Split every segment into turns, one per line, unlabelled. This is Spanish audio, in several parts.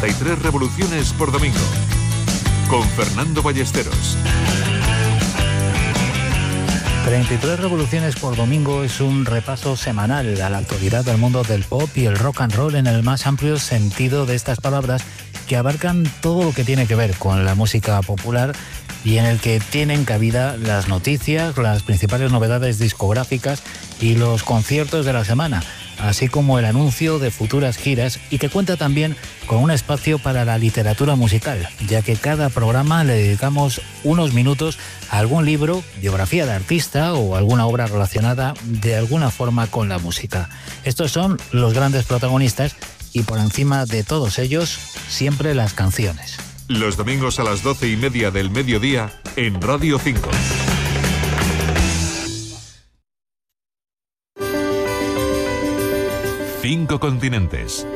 33 revoluciones por domingo. Con Fernando Ballesteros.
33 revoluciones por domingo es un repaso semanal a la actualidad del mundo del pop y el rock and roll en el más amplio sentido de estas palabras, que abarcan todo lo que tiene que ver con la música popular y en el que tienen cabida las noticias, las principales novedades discográficas y los conciertos de la semana, así como el anuncio de futuras giras, y que cuenta también con un espacio para la literatura musical, ya que cada programa le dedicamos unos minutos a algún libro, biografía de artista o alguna obra relacionada de alguna forma con la música. Estos son los grandes protagonistas y por encima de todos ellos, siempre las canciones.
Los domingos a las 12:30 del mediodía en Radio 5. Cinco continentes.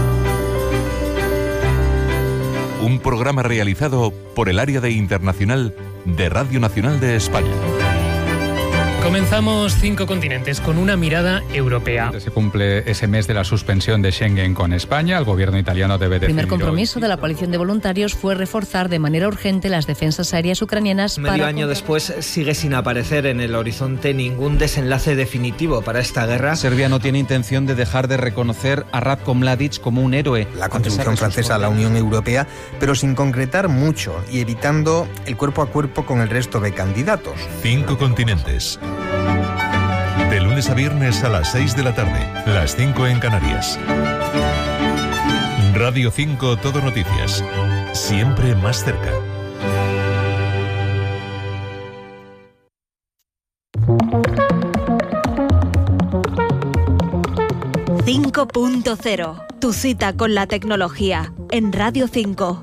Un programa realizado por el área de internacional de Radio Nacional de España.
Comenzamos Cinco Continentes con una mirada europea.
Se cumple ese mes de la suspensión de Schengen con España. El gobierno italiano debe definir.
El primer compromiso de la coalición de voluntarios fue reforzar de manera urgente las defensas aéreas ucranianas.
Medio año después sigue sin aparecer en el horizonte ningún desenlace definitivo para esta guerra.
Serbia no tiene intención de dejar de reconocer a Ratko Mladic como un héroe.
La contribución francesa a la Unión Europea, pero sin concretar mucho y evitando el cuerpo a cuerpo con el resto de candidatos.
Cinco continentes. De lunes a viernes a las 6 de la tarde, las 5 en Canarias. Radio 5 Todo Noticias. Siempre más cerca.
.0, tu cita con la tecnología en Radio 5.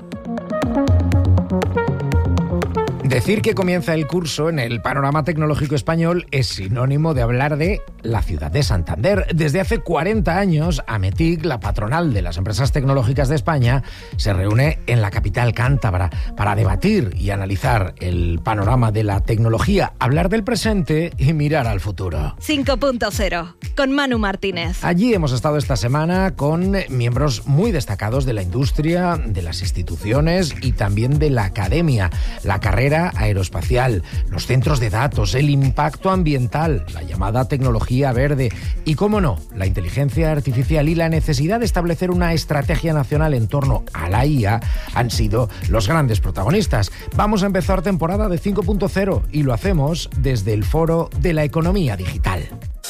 Decir que comienza el curso en el panorama tecnológico español es sinónimo de hablar de la ciudad de Santander. Desde hace 40 años, AMETIC, la patronal de las empresas tecnológicas de España, se reúne en la capital cántabra para debatir y analizar el panorama de la tecnología, hablar del presente y mirar al futuro.
5.0, con Manu Martínez.
Allí hemos estado esta semana con miembros muy destacados de la industria, de las instituciones y también de la academia, la carrera aeroespacial, los centros de datos, el impacto ambiental, la llamada tecnología verde y, cómo no, la inteligencia artificial y la necesidad de establecer una estrategia nacional en torno a la IA han sido los grandes protagonistas. Vamos a empezar temporada de 5.0 y lo hacemos desde el Foro de la Economía Digital.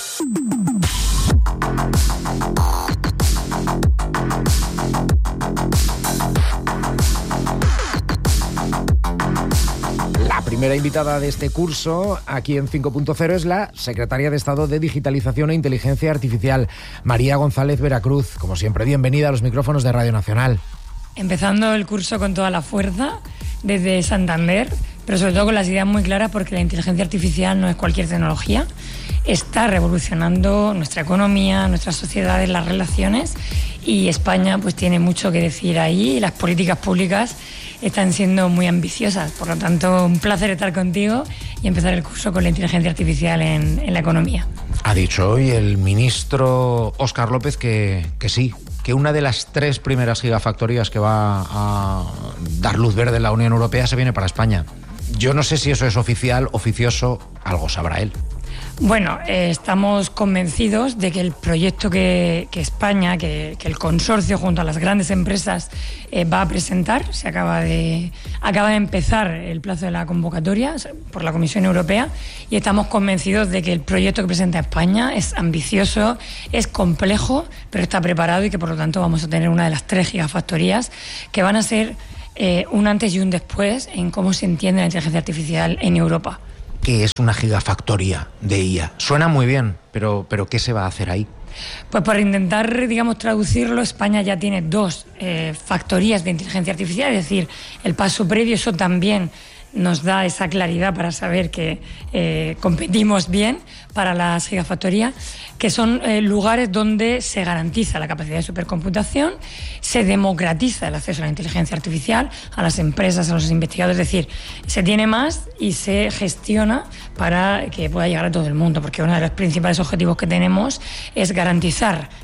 La primera invitada de este curso, aquí en 5.0, es la secretaria de Estado de Digitalización e Inteligencia Artificial, María González Veracruz. Como siempre, bienvenida a los micrófonos de Radio Nacional.
Empezando el curso con toda la fuerza, desde Santander, pero sobre todo con las ideas muy claras, porque la inteligencia artificial no es cualquier tecnología. Está revolucionando nuestra economía, nuestras sociedades, las relaciones, y España pues tiene mucho que decir ahí, y las políticas públicas están siendo muy ambiciosas. Por lo tanto, un placer estar contigo y empezar el curso con la inteligencia artificial en la economía.
Ha dicho hoy el ministro Óscar López que sí, que una de las 3 primeras gigafactorías que va a dar luz verde en la Unión Europea se viene para España. Yo no sé si eso es oficial, oficioso, algo sabrá él.
Bueno, estamos convencidos de que el proyecto que España, que el consorcio junto a las grandes empresas va a presentar, acaba de empezar el plazo de la convocatoria por la Comisión Europea, y estamos convencidos de que el proyecto que presenta España es ambicioso, es complejo, pero está preparado, y que por lo tanto vamos a tener una de las 3 gigafactorías que van a ser un antes y un después en cómo se entiende la inteligencia artificial en Europa.
¿Qué es una gigafactoría de IA? Suena muy bien, pero ¿qué se va a hacer ahí?
Pues para intentar, traducirlo, España ya tiene 2 factorías de inteligencia artificial, es decir, el paso previo, eso también nos da esa claridad para saber que competimos bien para las gigafactorías, que son lugares donde se garantiza la capacidad de supercomputación, se democratiza el acceso a la inteligencia artificial, a las empresas, a los investigadores, es decir, se tiene más y se gestiona para que pueda llegar a todo el mundo, porque uno de los principales objetivos que tenemos es garantizar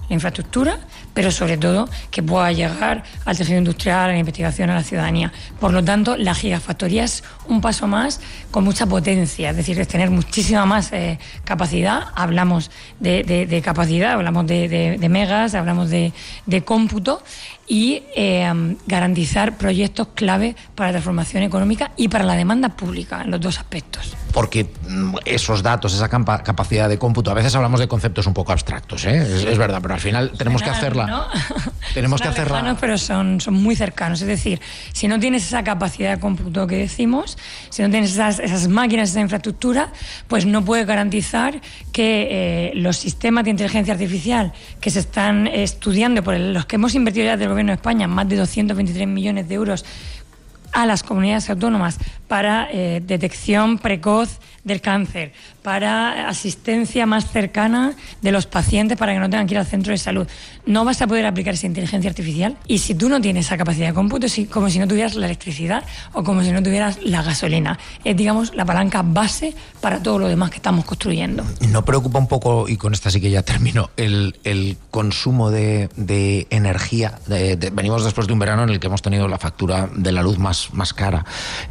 la infraestructura, pero sobre todo que pueda llegar al tejido industrial, a la investigación, a la ciudadanía. Por lo tanto, la gigafactoría es un paso más con mucha potencia, es decir, es tener muchísima más capacidad. Hablamos de capacidad, hablamos de megas, hablamos de cómputo y garantizar proyectos clave para la transformación económica y para la demanda pública en los dos aspectos.
Porque esos datos, esa capacidad de cómputo, a veces hablamos de conceptos un poco abstractos, es verdad, pero al final tenemos que hacerla.
¿No?
Tenemos que hacerla.
Lejanos, pero son muy cercanos. Es decir, si no tienes esa capacidad de cómputo que decimos, si no tienes esas máquinas, esa infraestructura, pues no puedes garantizar que los sistemas de inteligencia artificial que se están estudiando, por los que hemos invertido ya del Gobierno de España, más de 223 millones de euros a las comunidades autónomas para detección precoz del cáncer, para asistencia más cercana de los pacientes para que no tengan que ir al centro de salud. No vas a poder aplicar esa inteligencia artificial y si tú no tienes esa capacidad de cómputo es como si no tuvieras la electricidad o como si no tuvieras la gasolina. Es, digamos, la palanca base para todo lo demás que estamos construyendo.
¿No preocupa un poco, y con esta sí que ya termino, el consumo de energía? Venimos después de un verano en el que hemos tenido la factura de la luz más cara.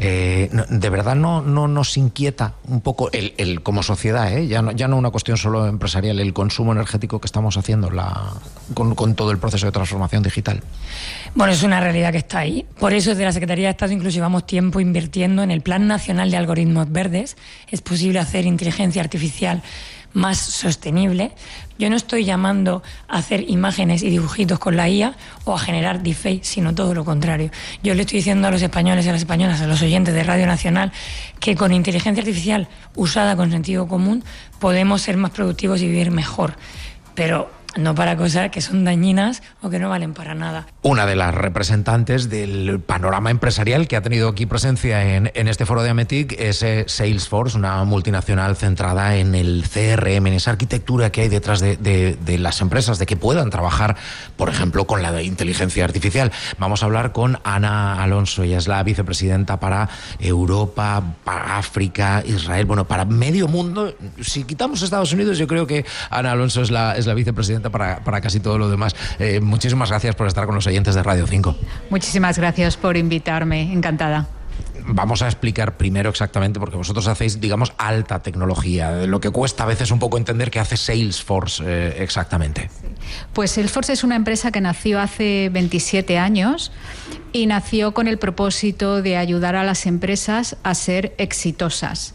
¿De verdad no nos inquieta un poco como sociedad, ya no una cuestión solo empresarial, el consumo energético que estamos haciendo con todo el proceso de transformación digital?
Bueno, es una realidad que está ahí. Por eso desde la Secretaría de Estado incluso llevamos tiempo invirtiendo en el Plan Nacional de Algoritmos Verdes. Es posible hacer inteligencia artificial más sostenible. Yo no estoy llamando a hacer imágenes y dibujitos con la IA o a generar deepfake, sino todo lo contrario. Yo le estoy diciendo a los españoles y a las españolas, a los oyentes de Radio Nacional, que con inteligencia artificial usada con sentido común podemos ser más productivos y vivir mejor. Pero no para cosas que son dañinas o que no valen para nada.
Una de las representantes del panorama empresarial que ha tenido aquí presencia en este foro de Ametic es Salesforce, una multinacional centrada en el CRM, en esa arquitectura que hay detrás de las empresas, de que puedan trabajar, por ejemplo, con la inteligencia artificial. Vamos a hablar con Ana Alonso, ella es la vicepresidenta para Europa, para África, Israel, bueno, para medio mundo. Si quitamos Estados Unidos, yo creo que Ana Alonso es la vicepresidenta para casi todo lo demás. Muchísimas gracias por estar con los oyentes de Radio 5.
Muchísimas gracias por invitarme, encantada.
Vamos a explicar primero exactamente, porque vosotros hacéis, digamos, alta tecnología, lo que cuesta a veces un poco entender qué hace Salesforce exactamente.
Sí. Pues Salesforce es una empresa que nació hace 27 años y nació con el propósito de ayudar a las empresas a ser exitosas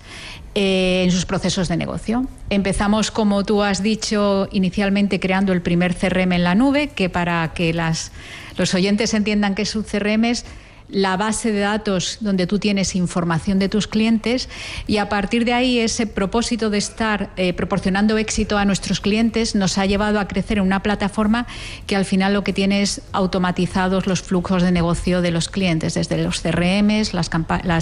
en sus procesos de negocio. Empezamos, como tú has dicho, inicialmente creando el primer CRM en la nube, que para que los oyentes entiendan qué es un CRM es la base de datos donde tú tienes información de tus clientes, y a partir de ahí ese propósito de estar proporcionando éxito a nuestros clientes nos ha llevado a crecer en una plataforma que al final lo que tiene es automatizados los flujos de negocio de los clientes, desde los CRMs, las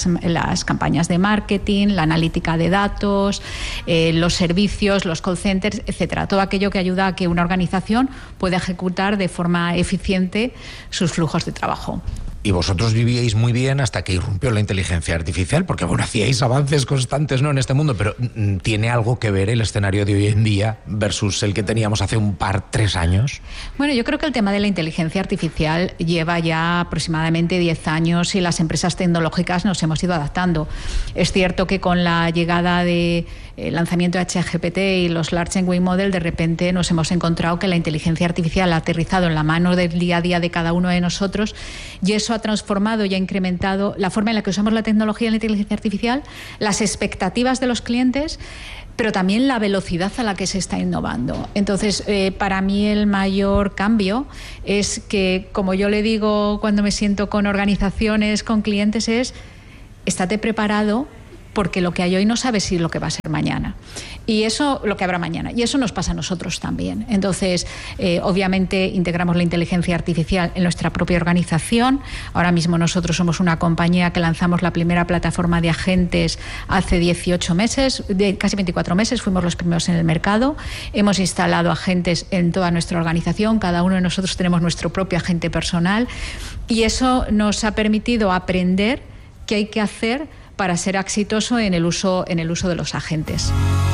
campañas de marketing, la analítica de datos, los servicios, los call centers, etcétera. Todo aquello que ayuda a que una organización pueda ejecutar de forma eficiente sus flujos de trabajo.
Y vosotros vivíais muy bien hasta que irrumpió la inteligencia artificial, porque bueno, hacíais avances constantes, ¿no?, en este mundo, pero ¿tiene algo que ver el escenario de hoy en día versus el que teníamos hace 3 años?
Bueno, yo creo que el tema de la inteligencia artificial lleva ya aproximadamente 10 años y las empresas tecnológicas nos hemos ido adaptando. Es cierto que con la llegada de lanzamiento de ChatGPT y los Large Language Model, de repente nos hemos encontrado que la inteligencia artificial ha aterrizado en la mano del día a día de cada uno de nosotros, y eso ha transformado y ha incrementado la forma en la que usamos la tecnología y la inteligencia artificial, las expectativas de los clientes, pero también la velocidad a la que se está innovando. Entonces, para mí el mayor cambio es que, como yo le digo cuando me siento con organizaciones, con clientes, es: estate preparado, porque lo que hay hoy no sabes si lo que va a ser mañana. Y eso, lo que habrá mañana. Y eso nos pasa a nosotros también. Entonces, obviamente, integramos la inteligencia artificial en nuestra propia organización. Ahora mismo nosotros somos una compañía que lanzamos la primera plataforma de agentes hace 18 meses, casi 24 meses, fuimos los primeros en el mercado. Hemos instalado agentes en toda nuestra organización. Cada uno de nosotros tenemos nuestro propio agente personal. Y eso nos ha permitido aprender qué hay que hacer para ser exitoso en el uso de los agentes.